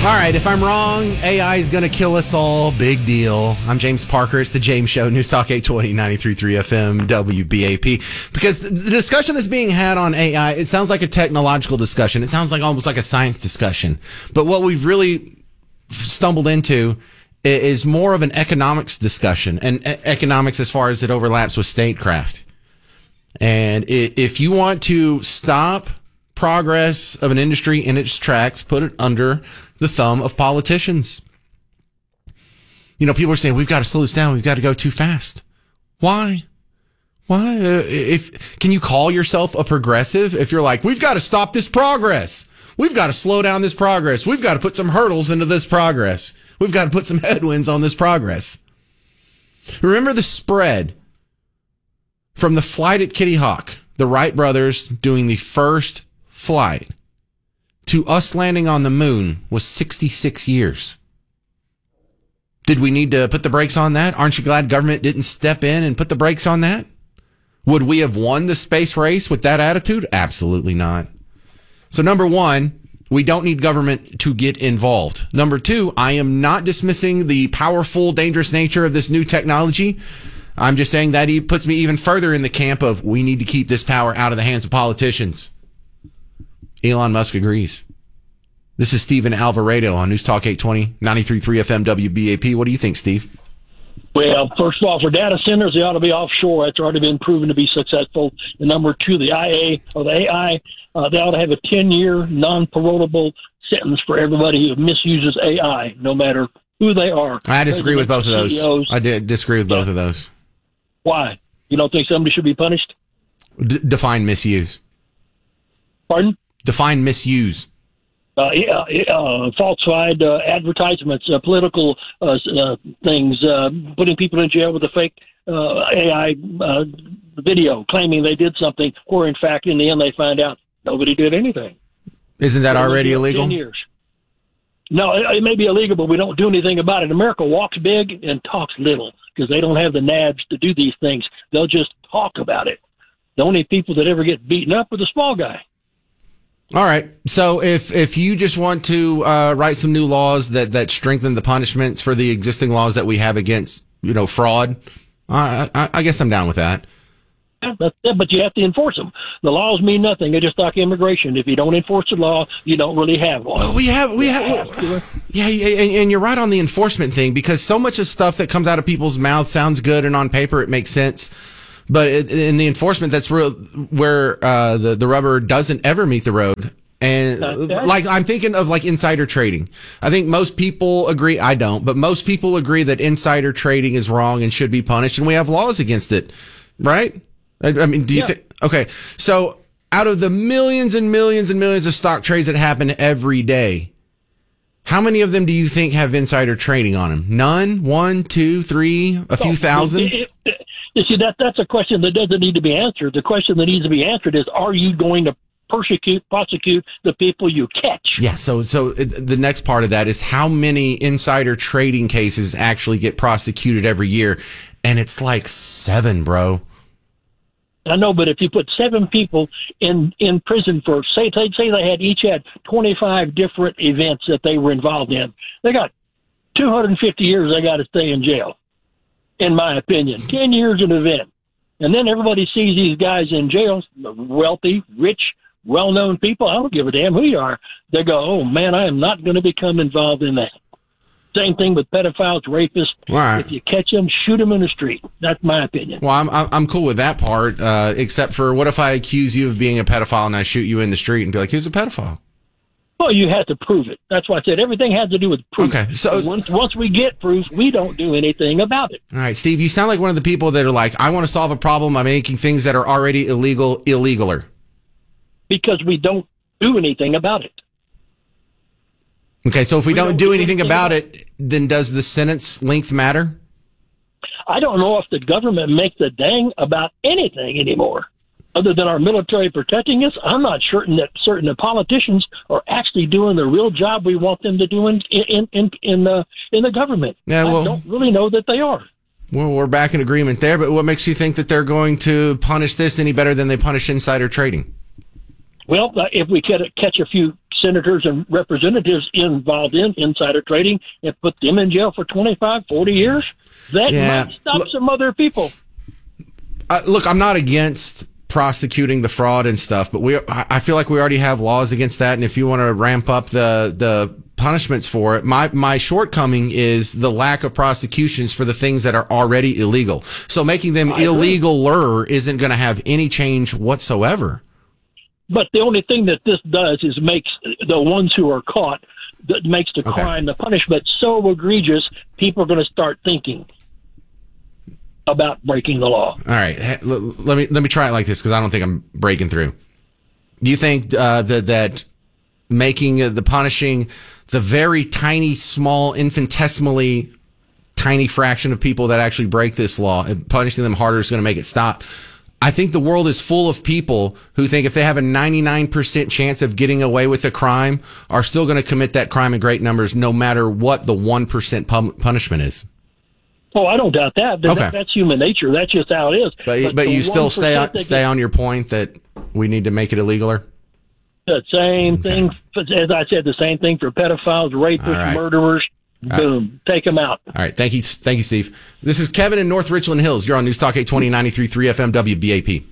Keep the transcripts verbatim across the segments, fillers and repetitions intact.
All right, if I'm wrong, A I is going to kill us all. Big deal. I'm James Parker. It's the James Show, News Talk eight twenty, ninety-three point three F M, W B A P. Because the discussion that's being had on A I, it sounds like a technological discussion. It sounds like almost like a science discussion. But what we've really stumbled into is more of an economics discussion, and economics as far as it overlaps with statecraft. And if you want to stop progress of an industry in its tracks, put it under the thumb of politicians. You know, people are saying we've got to slow this down. We've got to go too fast. Why? Why? Uh, if can you call yourself a progressive if you're like, we've got to stop this progress. We've got to slow down this progress. We've got to put some hurdles into this progress. We've got to put some headwinds on this progress. Remember the spread from the flight at Kitty Hawk, the Wright brothers doing the first flight, to us landing on the moon was sixty-six years. Did we need to put the brakes on that? Aren't you glad government didn't step in and put the brakes on that? Would we have won the space race with that attitude? Absolutely not. So number one, we don't need government to get involved. Number two, I am not dismissing the powerful, dangerous nature of this new technology. I'm just saying that he puts me even further in the camp of we need to keep this power out of the hands of politicians. Elon Musk agrees. This is Stephen Alvarado on News Talk eight twenty, ninety-three point three F M, W B A P. What do you think, Steve? Well, first of all, for data centers, they ought to be offshore. That's already been proven to be successful. And number two, the I A or the A I, uh, they ought to have a ten-year non-parolable sentence for everybody who misuses A I, no matter who they are. I disagree with both of those. C E Os. I did disagree with both yeah. of those. Why? You don't think somebody should be punished? D- define misuse. Pardon? Define misuse. Uh, yeah, uh, falsified uh, advertisements, uh, political uh, uh, things, uh, putting people in jail with a fake uh, A I uh, video, claiming they did something, where in fact, in the end, they find out nobody did anything. Isn't that already illegal? ten years. No, it, it may be illegal, but we don't do anything about it. America walks big and talks little because they don't have the nabs to do these things. They'll just talk about it. The only people that ever get beaten up are the small guy. All right. So if if you just want to uh, write some new laws that, that strengthen the punishments for the existing laws that we have against, you know, fraud, I, I, I guess I'm down with that. Yeah, that's it, but you have to enforce them. The laws mean nothing. They're just like immigration. If you don't enforce the law, you don't really have one. Well, we have, we have, have yeah, and, and you're right on the enforcement thing, because so much of stuff that comes out of people's mouths sounds good and on paper it makes sense. But it, in the enforcement, that's real, where uh, the the rubber doesn't ever meet the road. And okay. like I'm thinking of like insider trading. I think most people agree. I don't, but most people agree that insider trading is wrong and should be punished, and we have laws against it, right? I, I mean, do you yeah. think? Okay, so out of the millions and millions and millions of stock trades that happen every day, how many of them do you think have insider trading on them? None? One, two, three, a few oh, thousand? It, it, You see, that that's a question that doesn't need to be answered. The question that needs to be answered is, are you going to persecute, prosecute the people you catch? Yeah, so so the next part of that is how many insider trading cases actually get prosecuted every year? And it's like seven, bro. I know, but if you put seven people in, in prison for, say, say, say they had each had twenty-five different events that they were involved in, they got two hundred fifty years they got to stay in jail. In my opinion, ten years an event. And then everybody sees these guys in jail, wealthy, rich, well-known people. I don't give a damn who you are. They go, oh, man, I am not going to become involved in that. Same thing with pedophiles, rapists. Right. If you catch them, shoot them in the street. That's my opinion. Well, I'm I'm cool with that part, uh, except for what if I accuse you of being a pedophile and I shoot you in the street and be like, who's a pedophile? Well, you have to prove it. That's why I said everything has to do with proof. Okay, so once, once we get proof, we don't do anything about it. All right, Steve, you sound like one of the people that are like, I want to solve a problem by making things that are already illegal illegaler. Because we don't do anything about it. Okay, so if we, we don't, don't do do anything anything about about it, then does the sentence length matter? I don't know if the government makes a dang about anything anymore. Other than our military protecting us, I'm not certain that certain the politicians are actually doing the real job we want them to do in in in in the in the government. Yeah, well, I don't really know that they are. Well, we're back in agreement there. But what makes you think that they're going to punish this any better than they punish insider trading? Well, uh, if we catch catch a few senators and representatives involved in insider trading and put them in jail for twenty-five, forty years? That Yeah. might stop Look- some other people. Uh, look, I'm not against prosecuting the fraud and stuff, but we I I feel like we already have laws against that. And if you want to ramp up the the punishments for it, my my shortcoming is the lack of prosecutions for the things that are already illegal. So making them illegaler isn't going to have any change whatsoever. But the only thing that this does is makes the ones who are caught, that makes the Okay. crime, the punishment so egregious, people are going to start thinking about breaking the law. All right, H- l- let me let me try it like this because I don't think I'm breaking through. Do you think uh, that that making uh, the punishing the very tiny, small, infinitesimally tiny fraction of people that actually break this law and punishing them harder is going to make it stop? I think the world is full of people who think if they have a ninety-nine percent chance of getting away with a crime, are still going to commit that crime in great numbers, no matter what the one percent pun- punishment is. Oh, I don't doubt that. That- Okay. That's human nature. That's just how it is. But but the you still stay on, one percent that stay get on your point that we need to make it illegaler. The same thing, as I said, the same thing for pedophiles, rapists, All right. murderers. Boom, take them out. All right, thank you, thank you, Steve. This is Kevin in North Richland Hills. You're on News Talk eight twenty, ninety-three point three F M W B A P.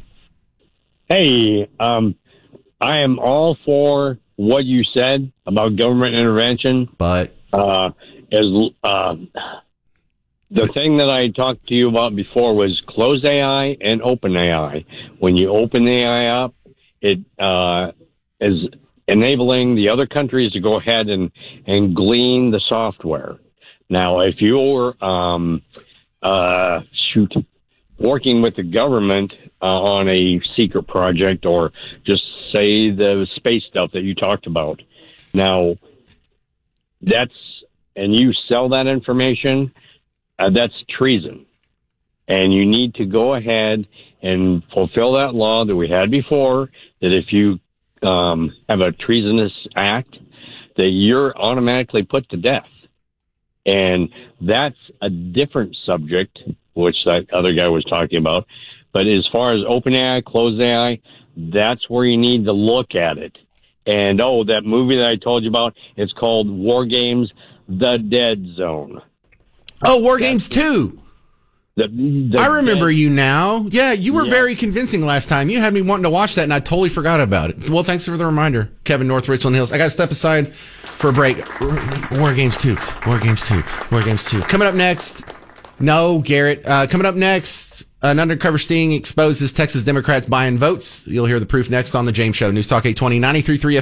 Hey, um, I am all for what you said about government intervention. But Uh, as uh, the thing that I talked to you about before was closed A I and open A I. When you open the A I up, it uh, is enabling the other countries to go ahead and, and glean the software. Now, if you're um, uh, shoot working with the government uh, on a secret project, or just say the space stuff that you talked about, now that's and you sell that information, uh, that's treason, and you need to go ahead and fulfill that law that we had before, that if you um, have a treasonous act, that you're automatically put to death. And that's a different subject, which that other guy was talking about. But as far as open A I, closed A I, that's where you need to look at it. And, oh, that movie that I told you about, it's called War Games, The Dead Zone. oh, War Games two. The, the I remember dead- you now. Yeah, you were Yeah. very convincing last time. You had me wanting to watch that, and I totally forgot about it. Well, thanks for the reminder, Kevin, North Richland Hills. I got to step aside for a break. War Games two. War Games two. War Games two. Coming up next. No, Garrett. Uh, coming up next, an undercover sting exposes Texas Democrats buying votes. You'll hear the proof next on The James Show. News Talk eight twenty, ninety-three point three